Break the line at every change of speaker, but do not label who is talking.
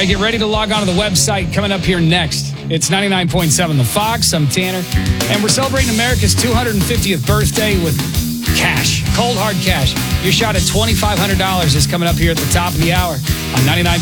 right, get ready to log on to the website. Coming up here next, it's 99.7 The Fox. I'm Tanner. And we're celebrating America's 250th birthday with cash, cold hard cash. Your shot at $2,500 is coming up here at the top of the hour on 99.7